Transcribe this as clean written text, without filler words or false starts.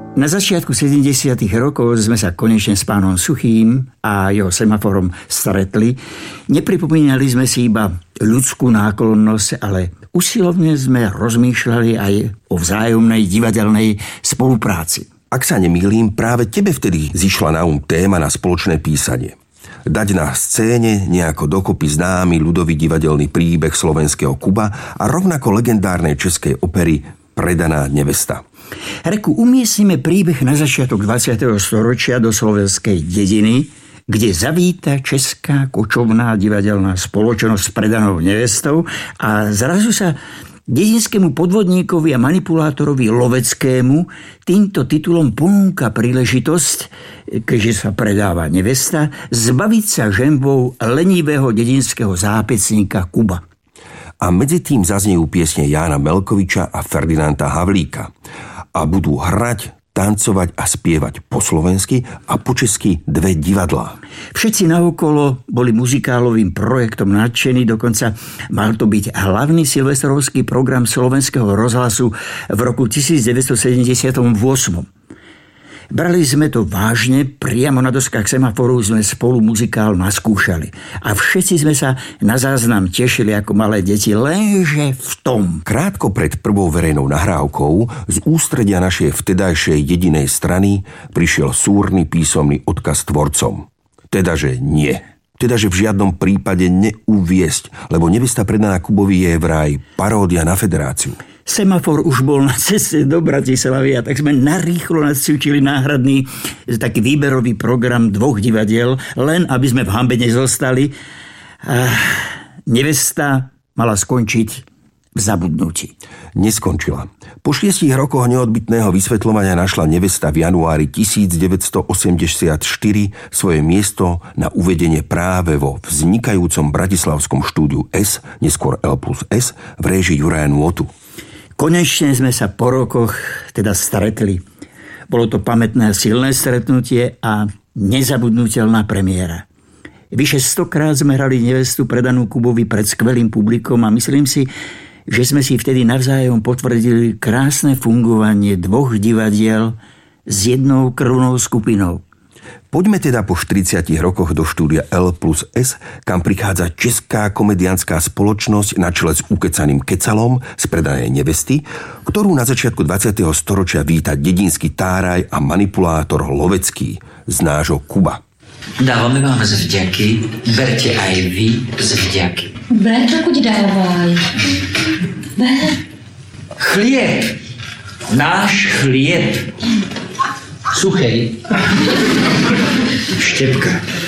Na začiatku 70. rokov sme sa konečne s pánom Suchým a jeho semaforom stretli. Nepripomínali sme si iba ľudskú náklonnosť, ale usilovne sme rozmýšľali aj o vzájomnej divadelnej spolupráci. Ak sa nemýlim, práve tebe vtedy zišla na téma na spoločné písanie. Dať na scéne nejako dokopy známy ľudový divadelný príbeh slovenského Kuba a rovnako legendárnej českej opery Predaná nevesta. Reku, umiestnime príbeh na začiatok 20. storočia do slovenskej dediny, kde zavíta česká kočovná divadelná spoločnosť s predanou nevestou a zrazu sa dedinskému podvodníkovi a manipulátorovi Loveckému týmto titulom ponúka príležitosť, keďže sa predáva nevesta, zbaviť sa ženbou lenivého dedinského zápecníka Kuba. A medzi tým zaznejú piesne Jána Melkoviča a Ferdinanda Havlíka. A budú hrať, tancovať a spievať po slovensky a po česky dve divadlá. Všetci naokolo boli muzikálovým projektom nadšení, dokonca mal to byť hlavný silvestrovský program Slovenského rozhlasu v roku 1978. Brali sme to vážne, priamo na doskách semaforu sme spolu muzikál naskúšali. A všetci sme sa na záznam tešili ako malé deti, lenže v tom. Krátko pred prvou verejnou nahrávkou z ústredia našej vtedajšej jedinej strany prišiel súrny písomný odkaz tvorcom. Tedaže nie. Tedaže v žiadnom prípade neuviesť, lebo nevesta predaná Kubovi je vraj paródia na federáciu. Semafor už bol na ceste do Bratislavy a tak sme narýchlo nacvičili náhradný taký výberový program dvoch divadiel, len aby sme v hanbe nezostali. Nevesta mala skončiť v zabudnutí. Neskončila. Po 6 rokoch neodbytného vysvetľovania našla nevesta v januári 1984 svoje miesto na uvedenie práve vo vznikajúcom bratislavskom štúdiu S, neskôr L+S, v réžii Juraja Nôtu. Konečne sme sa po rokoch teda stretli. Bolo to pamätné a silné stretnutie a nezabudnutelná premiéra. Vyše 100-krát sme hrali nevestu predanú Kubovi pred skvelým publikom a myslím si, že sme si vtedy navzájom potvrdili krásne fungovanie dvoch divadiel s jednou krvnou skupinou. Poďme teda po 40 rokoch do štúdia L+S, kam prichádza česká komedianská spoločnosť na čele s ukecaným Kecalom z Predanej nevesty, ktorú na začiatku 20. storočia víta dedinský táraj a manipulátor Lovecký z nášho Kuba. Dávame vám z vďaky, berte aj vy z vďaky. Ber, dokud dávaj. Ber. Chlieb, náš chlieb. Suchej. Štepka.